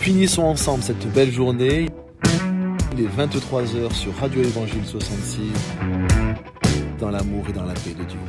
Finissons ensemble cette belle journée. Il est 23h sur Radio Évangile 66, dans l'amour et dans la paix de Dieu.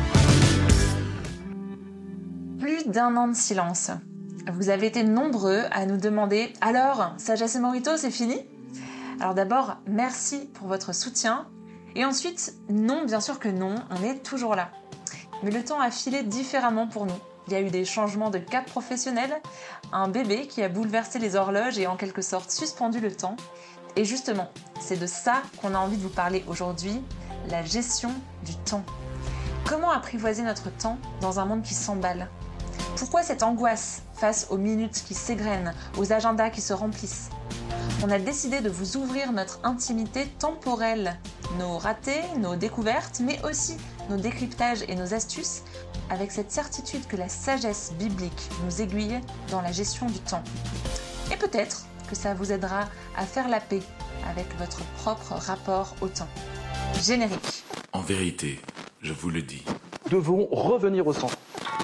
Plus d'un an de silence. Vous avez été nombreux à nous demander « Alors, Sagesse et Morito, c'est fini ?» Alors d'abord, merci pour votre soutien. Et ensuite, non, bien sûr que non, on est toujours là. Mais le temps a filé différemment pour nous. Il y a eu des changements de cap professionnel, un bébé qui a bouleversé les horloges et en quelque sorte suspendu le temps. Et justement, c'est de ça qu'on a envie de vous parler aujourd'hui, la gestion du temps. Comment apprivoiser notre temps dans un monde qui s'emballe ? Pourquoi cette angoisse face aux minutes qui s'égrènent, aux agendas qui se remplissent ? On a décidé de vous ouvrir notre intimité temporelle, nos ratés, nos découvertes, mais aussi nos décryptages et nos astuces, avec cette certitude que la sagesse biblique nous aiguille dans la gestion du temps. Et peut-être que ça vous aidera à faire la paix avec votre propre rapport au temps. Générique. En vérité, je vous le dis. Nous devons revenir au centre.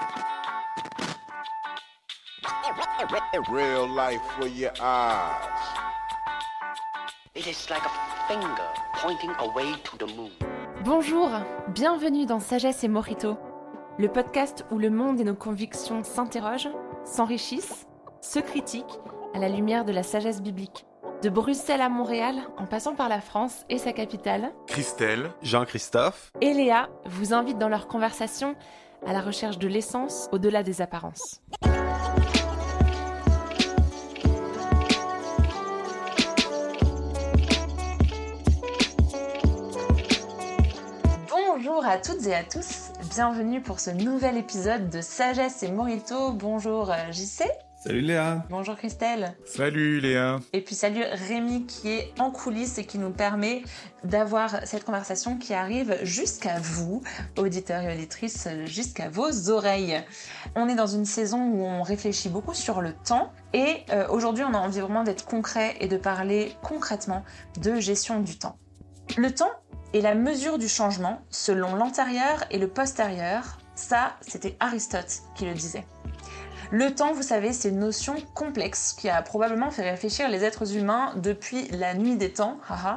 Real life for your eyes. It is like a finger pointing away to the moon. Bonjour, bienvenue dans Sagesse et Morito, le podcast où le monde et nos convictions s'interrogent, s'enrichissent, se critiquent à la lumière de la sagesse biblique. De Bruxelles à Montréal, en passant par la France et sa capitale, Christelle, Jean-Christophe et Léa vous invitent dans leur conversation à la recherche de l'essence au-delà des apparences. Bonjour à toutes et à tous, bienvenue pour ce nouvel épisode de Sagesse et Morito. Bonjour JC. Salut Léa. Bonjour Christelle. salut Léa. Et puis salut Rémi qui est en coulisses et qui nous permet d'avoir cette conversation qui arrive jusqu'à vous, auditeurs et auditrices, jusqu'à vos oreilles. On est dans une saison où on réfléchit beaucoup sur le temps et aujourd'hui on a envie vraiment d'être concret et de parler concrètement de gestion du temps. Le temps est la mesure du changement selon l'antérieur et le postérieur. Ça, c'était Aristote qui le disait. Le temps, vous savez, c'est une notion complexe qui a probablement fait réfléchir les êtres humains depuis la nuit des temps.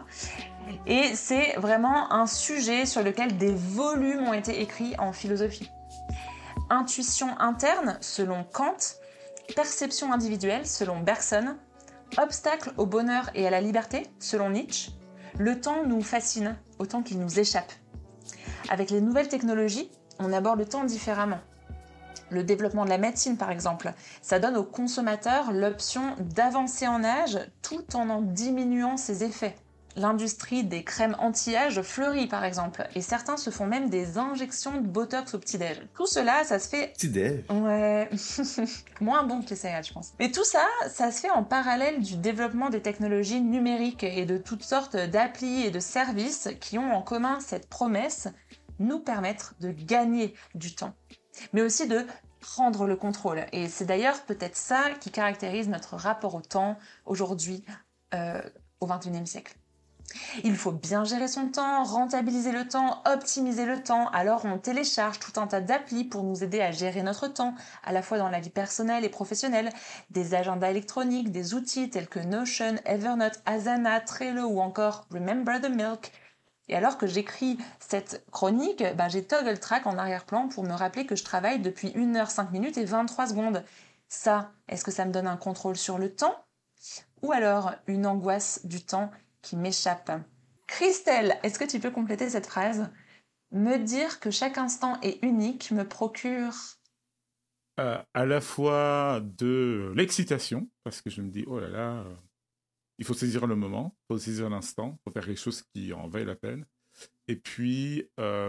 Et c'est vraiment un sujet sur lequel des volumes ont été écrits en philosophie. Intuition interne, selon Kant. Perception individuelle, selon Bergson. Obstacle au bonheur et à la liberté, selon Nietzsche. Le temps nous fascine, autant qu'il nous échappe. Avec les nouvelles technologies, on aborde le temps différemment. Le développement de la médecine, par exemple, ça donne aux consommateurs l'option d'avancer en âge tout en diminuant ses effets. L'industrie des crèmes anti-âge fleurit, par exemple, et certains se font même des injections de botox au petit-déj. Tout cela, ça se fait... Petit-déj. Ouais, moins bon que les céréales, je pense. Mais tout ça, ça se fait en parallèle du développement des technologies numériques et de toutes sortes d'applis et de services qui ont en commun cette promesse, nous permettre de gagner du temps, mais aussi de prendre le contrôle. Et c'est d'ailleurs peut-être ça qui caractérise notre rapport au temps aujourd'hui, au XXIe siècle. Il faut bien gérer son temps, rentabiliser le temps, optimiser le temps. Alors on télécharge tout un tas d'applis pour nous aider à gérer notre temps, à la fois dans la vie personnelle et professionnelle, des agendas électroniques, des outils tels que Notion, Evernote, Asana, Trello ou encore Remember the Milk. Et alors que j'écris cette chronique, j'ai Toggle Track en arrière-plan pour me rappeler que je travaille depuis 1h 5 minutes et 23 secondes. Ça, est-ce que ça me donne un contrôle sur le temps ? Ou alors une angoisse du temps qui m'échappe ? Christelle, est-ce que tu peux compléter cette phrase ? Me dire que chaque instant est unique me procure... À la fois de l'excitation, parce que je me dis, oh là là, il faut saisir le moment, il faut saisir l'instant, il faut faire quelque chose qui en vaille la peine. Et puis,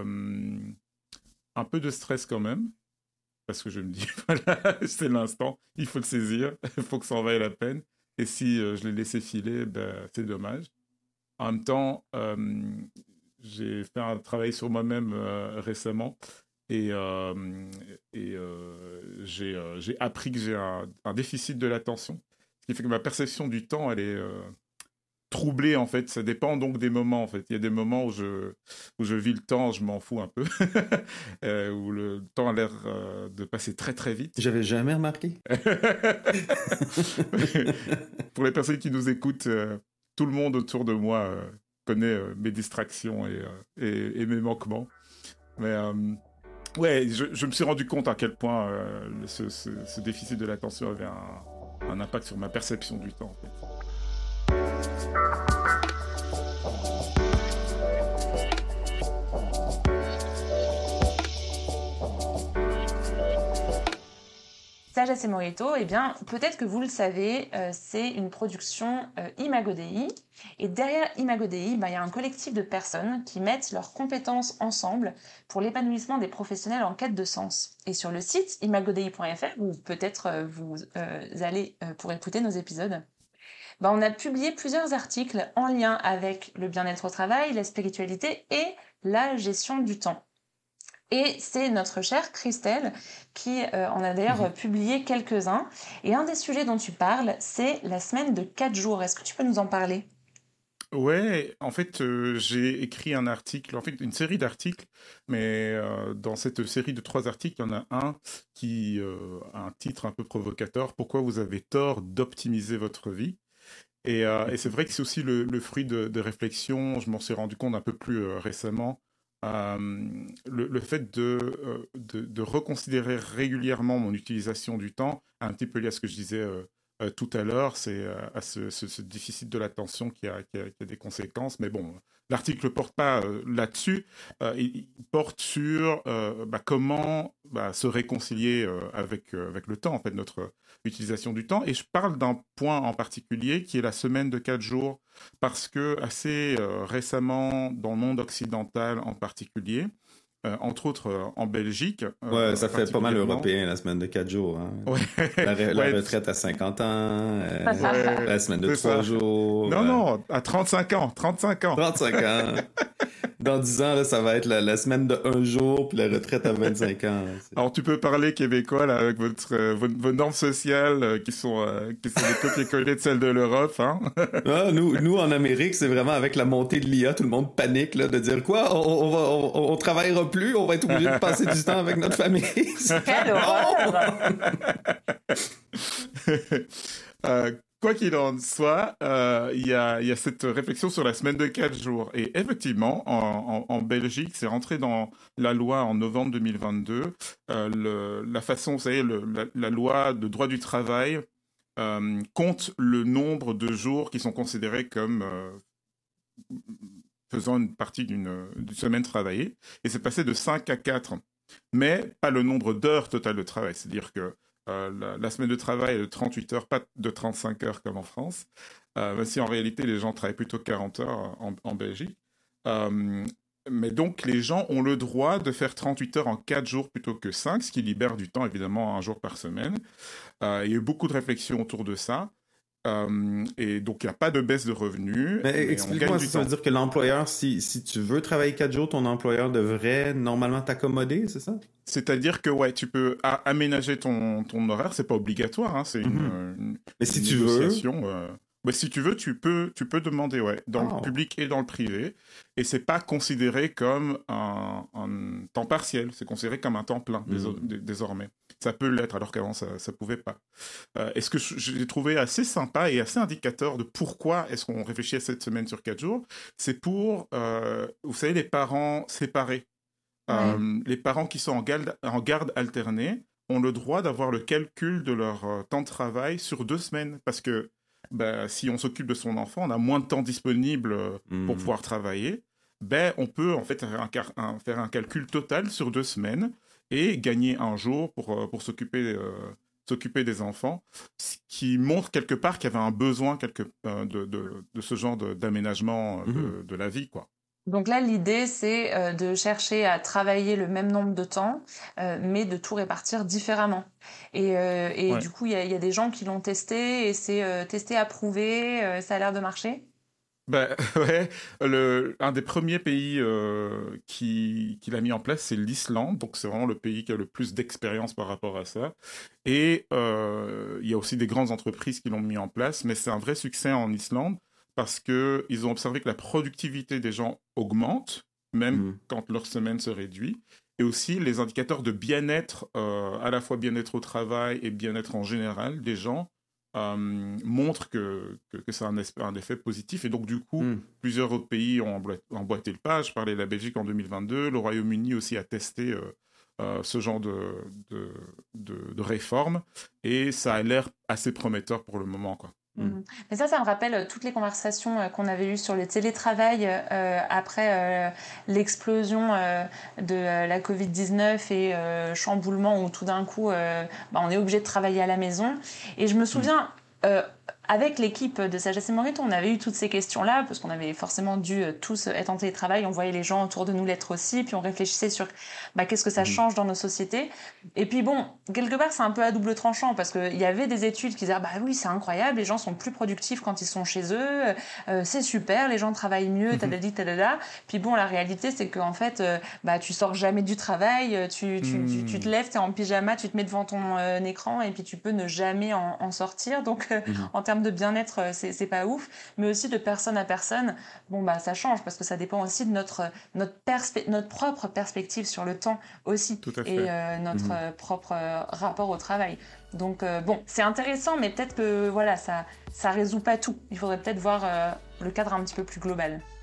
un peu de stress quand même, parce que je me dis, voilà, c'est l'instant, il faut le saisir, il faut que ça en vaille la peine. Et si je l'ai laissé filer, c'est dommage. En même temps, j'ai fait un travail sur moi-même récemment et j'ai appris que j'ai un déficit de l'attention, ce qui fait que ma perception du temps, elle est troublé en fait. Ça dépend donc des moments en fait. Il y a des moments où je vis le temps, je m'en fous un peu, où le temps a l'air de passer très très vite. J'avais jamais remarqué. Pour les personnes qui nous écoutent, tout le monde autour de moi connaît mes distractions et mes manquements. Mais ouais, je me suis rendu compte à quel point ce déficit de l'attention avait un impact sur ma perception du temps en fait. Sagesse et Morito, eh bien, peut-être que vous le savez, c'est une production Imago Dei. Et derrière Imago Dei, il y a un collectif de personnes qui mettent leurs compétences ensemble pour l'épanouissement des professionnels en quête de sens. Et sur le site imagodei.fr, où peut-être vous allez pour écouter nos épisodes, on a publié plusieurs articles en lien avec le bien-être au travail, la spiritualité et la gestion du temps. Et c'est notre chère Christelle qui en a d'ailleurs publié quelques-uns. Et un des sujets dont tu parles, c'est la semaine de 4 jours. Est-ce que tu peux nous en parler ? Ouais, en fait, j'ai écrit un article, en fait, une série d'articles, mais dans cette série de 3 articles, il y en a un qui a un titre un peu provocateur, « Pourquoi vous avez tort d'optimiser votre vie ?» Et c'est vrai que c'est aussi le fruit de réflexions, je m'en suis rendu compte un peu plus récemment, le fait de reconsidérer régulièrement mon utilisation du temps, un petit peu lié à ce que je disais tout à l'heure, c'est à ce déficit de l'attention qui a des conséquences. Mais bon, l'article ne porte pas là-dessus, il porte sur comment se réconcilier avec le temps, en fait, notre utilisation du temps. Et je parle d'un point en particulier qui est la semaine de 4 jours, parce que assez récemment, dans le monde occidental en particulier, entre autres en Belgique. Ouais, ça fait pas mal européen, la semaine de 4 jours. Hein. Ouais. La retraite à 50 ans, la semaine de 3 jours. Non, à 35 ans. 35 ans. Dans 10 ans, là, ça va être la semaine de 1 jour, puis la retraite à 25 ans. Alors, tu peux parler québécois, là, avec vos normes sociales qui sont des copier-coller de celles de l'Europe, hein? Nous, en Amérique, c'est vraiment avec la montée de l'IA, tout le monde panique, là, de dire quoi? On travaillera plus, on va être obligé de passer du temps avec notre famille. Quelle horreur! Quoi qu'il en soit, il y a cette réflexion sur la semaine de 4 jours. Et effectivement, en Belgique, c'est rentré dans la loi en novembre 2022. La façon, vous savez, la loi de droit du travail compte le nombre de jours qui sont considérés comme faisant une partie d'une semaine travaillée. Et c'est passé de 5 à 4. Mais pas le nombre d'heures totales de travail. C'est-à-dire que la semaine de travail est de 38 heures, pas de 35 heures comme en France, même si en réalité les gens travaillent plutôt 40 heures en Belgique. Mais donc les gens ont le droit de faire 38 heures en 4 jours plutôt que 5, ce qui libère du temps évidemment 1 jour par semaine. Il y a eu beaucoup de réflexions autour de ça. Et donc, il n'y a pas de baisse de revenus. Mais explique-moi, ça veut dire que l'employeur, si tu veux travailler 4 jours, ton employeur devrait normalement t'accommoder, c'est ça? C'est-à-dire que, ouais, tu peux aménager ton horaire, c'est pas obligatoire, hein, c'est Mais si une tu négociation. Mais si tu veux, tu peux demander, ouais, dans le public et dans le privé. Et c'est pas considéré comme un temps partiel, c'est considéré comme un temps plein désormais. Ça peut l'être, alors qu'avant, ça pouvait pas. Et ce que j'ai trouvé assez sympa et assez indicateur de pourquoi est-ce qu'on réfléchit à cette semaine sur 4 jours, c'est pour, vous savez, les parents séparés. Les parents qui sont en garde alternée ont le droit d'avoir le calcul de leur temps de travail sur 2 semaines. Parce que si on s'occupe de son enfant, on a moins de temps disponible pour pouvoir travailler. On peut en fait faire un calcul total sur 2 semaines et gagner 1 jour pour s'occuper des enfants, ce qui montre quelque part qu'il y avait un besoin de ce genre d'aménagement de la vie, quoi. Donc là, l'idée, c'est de chercher à travailler le même nombre de temps, mais de tout répartir différemment. Et ouais. Du coup, il y a des gens qui l'ont testé, et c'est testé, approuvé, ça a l'air de marcher. Ouais, un des premiers pays qui l'a mis en place, c'est l'Islande. Donc, c'est vraiment le pays qui a le plus d'expérience par rapport à ça. Et il y a aussi des grandes entreprises qui l'ont mis en place, mais c'est un vrai succès en Islande parce qu'ils ont observé que la productivité des gens augmente, même quand leur semaine se réduit. Et aussi, les indicateurs de bien-être, à la fois bien-être au travail et bien-être en général des gens, montrent que ça a un effet positif. Et donc, du coup, plusieurs autres pays ont emboîté le pas. Je parlais de la Belgique en 2022. Le Royaume-Uni aussi a testé ce genre de réforme. Et ça a l'air assez prometteur pour le moment, quoi. Mais ça me rappelle toutes les conversations qu'on avait eues sur le télétravail après l'explosion de la Covid-19 et chamboulement où tout d'un coup on est obligé de travailler à la maison. Et je me souviens, avec l'équipe de Sagesse et Morito, on avait eu toutes ces questions-là parce qu'on avait forcément dû tous être en télétravail, on voyait les gens autour de nous l'être aussi, puis on réfléchissait sur qu'est-ce que ça change dans nos sociétés. Et puis bon, quelque part c'est un peu à double tranchant parce qu'il y avait des études qui disaient oui c'est incroyable, les gens sont plus productifs quand ils sont chez eux, c'est super, les gens travaillent mieux, tadada. Puis bon, la réalité c'est qu'en fait tu sors jamais du travail, tu te lèves, t'es en pyjama, tu te mets devant ton écran et puis tu peux ne jamais en sortir. Donc en termes de bien-être, c'est pas ouf, mais aussi de personne à personne, ça change parce que ça dépend aussi de notre propre perspective sur le temps aussi et notre propre rapport au travail. Donc c'est intéressant, mais peut-être que ça résout pas tout. Il faudrait peut-être voir le cadre un petit peu plus global.